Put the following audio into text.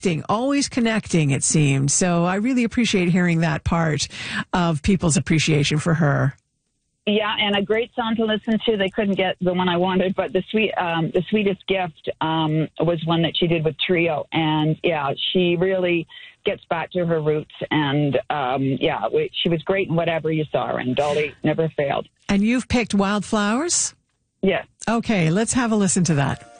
always connecting, it seemed. So I really appreciate hearing that part of people's appreciation for her. Yeah, and a great song to listen to. They couldn't get the one I wanted, but the Sweetest Gift was one that she did with Trio. And yeah, she really gets back to her roots. And she was great in whatever you saw her, and Dolly never failed. And you've picked Wildflowers? Yeah. Okay, let's have a listen to that.